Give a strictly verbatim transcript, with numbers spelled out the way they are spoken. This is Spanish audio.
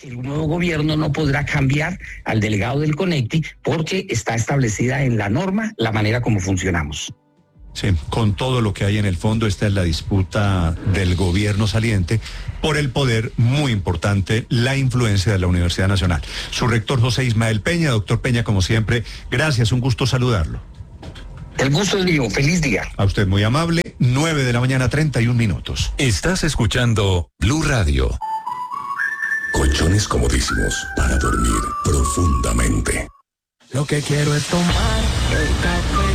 El nuevo gobierno no podrá cambiar al delegado del Conecti porque está establecida en la norma la manera como funcionamos. Sí, con todo lo que hay en el fondo, esta es la disputa del gobierno saliente por el poder, muy importante, la influencia de la Universidad Nacional. Su rector José Ismael Peña, doctor Peña, como siempre, gracias, un gusto saludarlo. El gusto es mío, feliz día. A usted muy amable, nueve de la mañana, treinta y un minutos. Estás escuchando Blue Radio. Colchones comodísimos para dormir profundamente. Lo que quiero es tomar el café